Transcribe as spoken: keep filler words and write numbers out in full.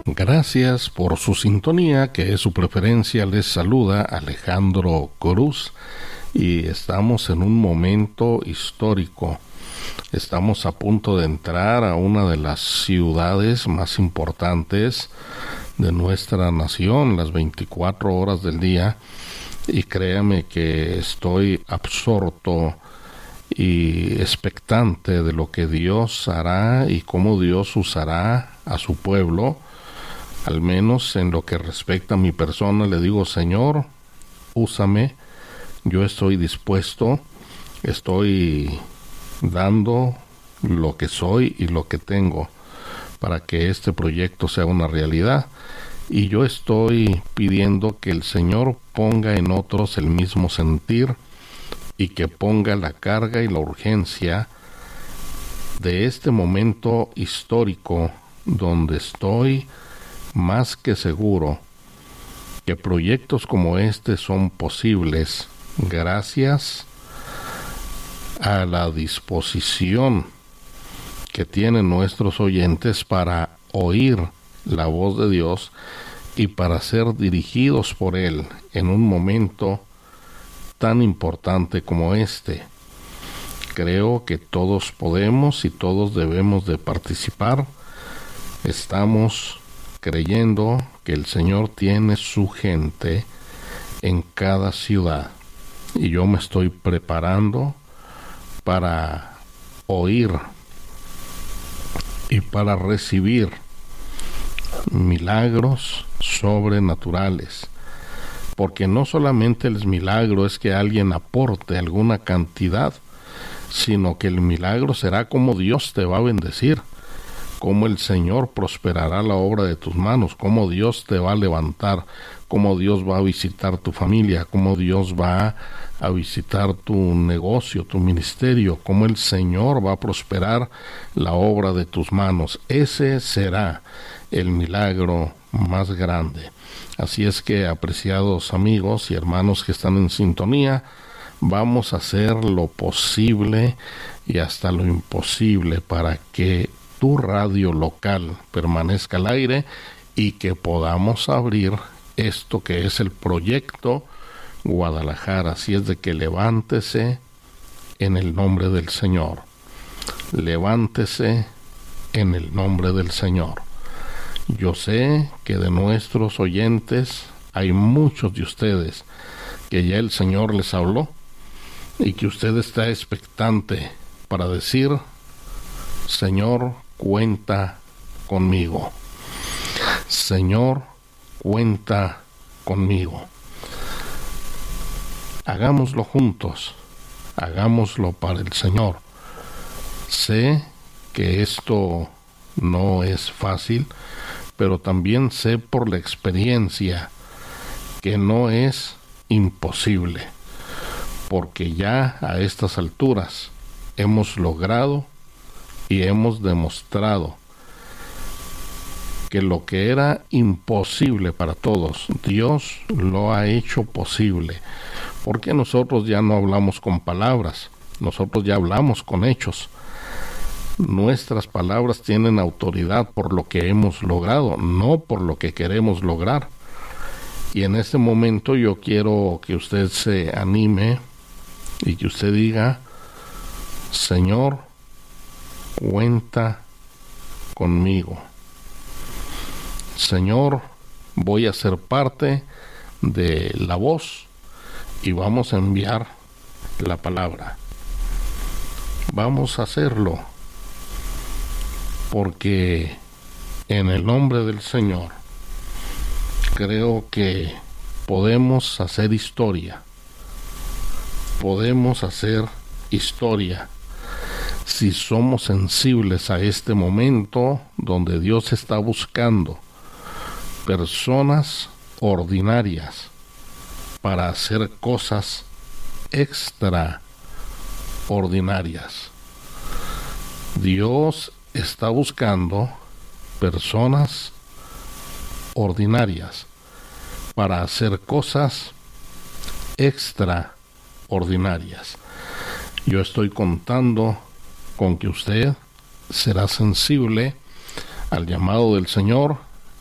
Gracias por su sintonía, que es su preferencia. Les saluda Alejandro Cruz y estamos en un momento histórico. Estamos a punto de entrar a una de las ciudades más importantes de nuestra nación, las veinticuatro horas del día, y créame que estoy absorto y expectante de lo que Dios hará y cómo Dios usará a su pueblo. Al menos en lo que respecta a mi persona, le digo: Señor, úsame, yo estoy dispuesto, estoy dando lo que soy y lo que tengo para que este proyecto sea una realidad. Y yo estoy pidiendo que el Señor ponga en otros el mismo sentir y que ponga la carga y la urgencia de este momento histórico, donde estoy más que seguro que proyectos como este son posibles gracias a la disposición que tienen nuestros oyentes para oír la voz de Dios y para ser dirigidos por Él en un momento tan importante como este. Creo que todos podemos y todos debemos de participar. Estamos creyendo que el Señor tiene su gente en cada ciudad, y yo me estoy preparando para oír y para recibir milagros sobrenaturales, porque no solamente el milagro es que alguien aporte alguna cantidad, sino que el milagro será como Dios te va a bendecir, cómo el Señor prosperará la obra de tus manos, cómo Dios te va a levantar, cómo Dios va a visitar tu familia, cómo Dios va a visitar tu negocio, tu ministerio, cómo el Señor va a prosperar la obra de tus manos. Ese será el milagro más grande. Así es que, apreciados amigos y hermanos que están en sintonía, vamos a hacer lo posible y hasta lo imposible para que tu radio local permanezca al aire y que podamos abrir esto que es el proyecto Guadalajara. Así es de que levántese en el nombre del Señor. Levántese en el nombre del Señor. Yo sé que de nuestros oyentes hay muchos de ustedes que ya el Señor les habló y que usted está expectante para decir: Señor, cuenta conmigo. Señor, cuenta conmigo. Hagámoslo juntos, hagámoslo para el Señor. Sé que esto no es fácil, pero también sé por la experiencia que no es imposible, porque ya a estas alturas hemos logrado y hemos demostrado que lo que era imposible para todos, Dios lo ha hecho posible, porque nosotros ya no hablamos con palabras, nosotros ya hablamos con hechos. Nuestras palabras tienen autoridad por lo que hemos logrado, no por lo que queremos lograr. Y en este momento yo quiero que usted se anime y que usted diga: Señor, cuenta conmigo. Señor, voy a ser parte de la voz y vamos a enviar la palabra. Vamos a hacerlo, porque en el nombre del Señor creo que podemos hacer historia. Podemos hacer historia si somos sensibles a este momento donde Dios está buscando personas ordinarias para hacer cosas extraordinarias. Dios está buscando personas ordinarias para hacer cosas extraordinarias. Yo estoy contando con que usted será sensible al llamado del Señor